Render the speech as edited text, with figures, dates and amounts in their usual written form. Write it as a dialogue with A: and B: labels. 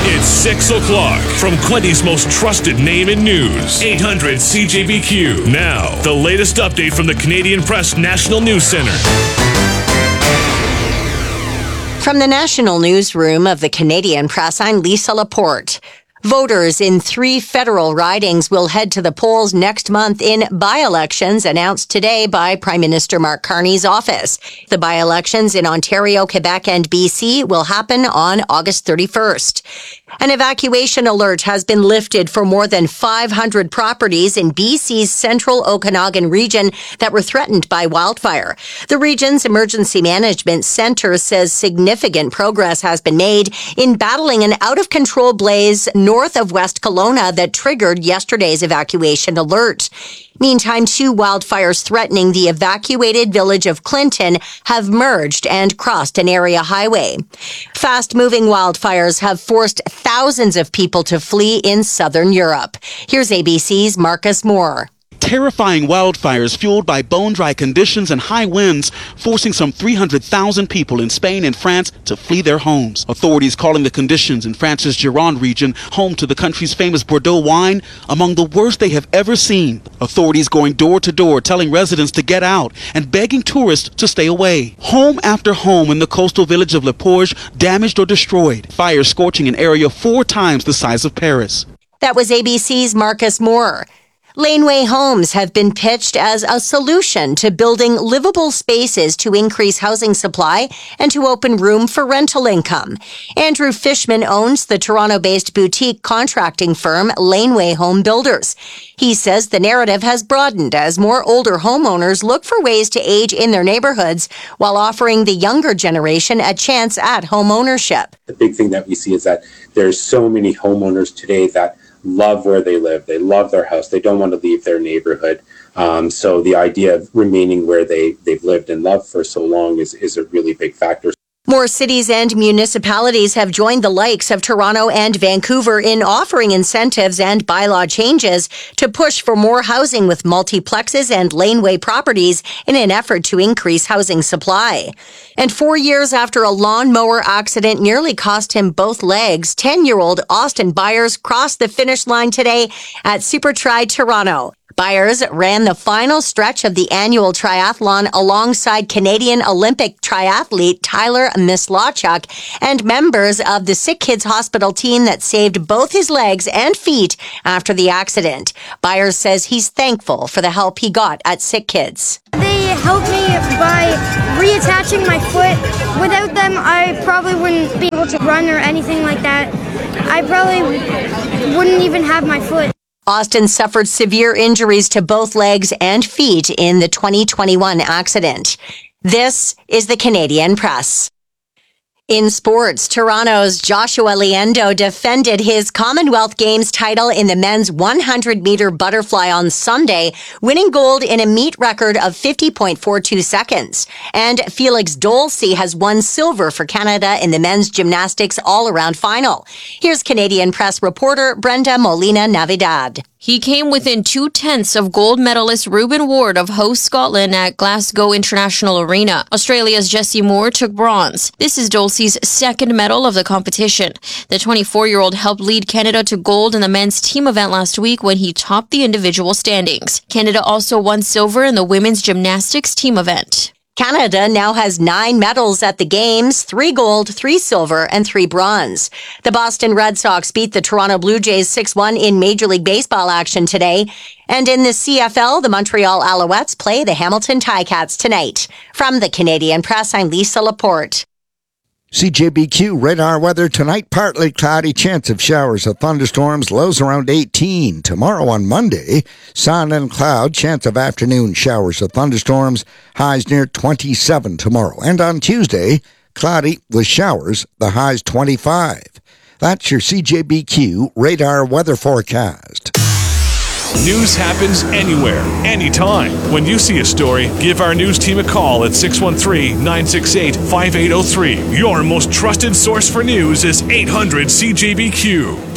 A: It's 6 o'clock from Quinty's most trusted name in news. 800 CJBQ. Now, the latest update from the Canadian Press National News Centre.
B: From the National Newsroom of the Canadian Press, I'm Lisa Laporte. Voters in 3 federal ridings will head to the polls next month in by-elections announced today by Prime Minister Mark Carney's office. The by-elections in Ontario, Quebec, and BC will happen on August 31st. An evacuation alert has been lifted for more than 500 properties in BC's central Okanagan region that were threatened by wildfire. The region's emergency management center says significant progress has been made in battling an out-of-control blaze north of West Kelowna that triggered yesterday's evacuation alert. Meantime, 2 wildfires threatening the evacuated village of Clinton have merged and crossed an area highway. Fast-moving wildfires have forced thousands of people to flee in southern Europe. Here's ABC's Marcus Moore.
C: Terrifying wildfires fueled by bone-dry conditions and high winds, forcing some 300,000 people in Spain and France to flee their homes. Authorities calling the conditions in France's Gironde region, home to the country's famous Bordeaux wine, among the worst they have ever seen. Authorities going door to door telling residents to get out and begging tourists to stay away. Home after home in the coastal village of Le Porge damaged or destroyed. Fires scorching an area 4 times the size of Paris.
B: That was ABC's Marcus Moore. Laneway homes have been pitched as a solution to building livable spaces to increase housing supply and to open room for rental income. Andrew Fishman owns the Toronto-based boutique contracting firm Laneway Home Builders. He says the narrative has broadened as more older homeowners look for ways to age in their neighborhoods while offering the younger generation a chance at home ownership.
D: The big thing that we see is that there's so many homeowners today that love where they live. They love their house. They don't want to leave their neighborhood. So the idea of remaining where they've lived and loved for so long is a really big factor.
B: More cities and municipalities have joined the likes of Toronto and Vancouver in offering incentives and bylaw changes to push for more housing with multiplexes and laneway properties in an effort to increase housing supply. And 4 years after a lawnmower accident nearly cost him both legs, 10-year-old Austin Byers crossed the finish line today at Super Tri Toronto. Byers ran the final stretch of the annual triathlon alongside Canadian Olympic triathlete Tyler Mislawchuk and members of the Sick Kids Hospital team that saved both his legs and feet after the accident. Byers says he's thankful for the help he got at Sick Kids.
E: They helped me by reattaching my foot. Without them, I probably wouldn't be able to run or anything like that. I probably wouldn't even have my foot.
B: Austin suffered severe injuries to both legs and feet in the 2021 accident. This is the Canadian Press. In sports, Toronto's Joshua Liendo defended his Commonwealth Games title in the men's 100-meter butterfly on Sunday, winning gold in a meet record of 50.42 seconds. And Felix Dolce has won silver for Canada in the men's gymnastics all-around final. Here's Canadian Press reporter Brenda Molina-Navidad.
F: He came within 0.2 of gold medalist Reuben Ward of host Scotland at Glasgow International Arena. Australia's Jessie Moore took bronze. This is Dolce's second medal of the competition. The 24-year-old helped lead Canada to gold in the men's team event last week when he topped the individual standings. Canada also won silver in the women's gymnastics team event.
B: Canada now has 9 medals at the Games, 3 gold, 3 silver, and 3 bronze. The Boston Red Sox beat the Toronto Blue Jays 6-1 in Major League Baseball action today. And in the CFL, the Montreal Alouettes play the Hamilton Ticats tonight. From the Canadian Press, I'm Lisa Laporte.
G: CJBQ radar weather tonight, partly cloudy, chance of showers or thunderstorms, lows around 18. Tomorrow on Monday, sun and cloud, chance of afternoon showers or thunderstorms, highs near 27 tomorrow. And on Tuesday, cloudy with showers, the highs 25. That's your CJBQ radar weather forecast.
A: News happens anywhere, anytime. When you see a story, give our news team a call at 613-968-5803. Your most trusted source for news is 800 CJBQ.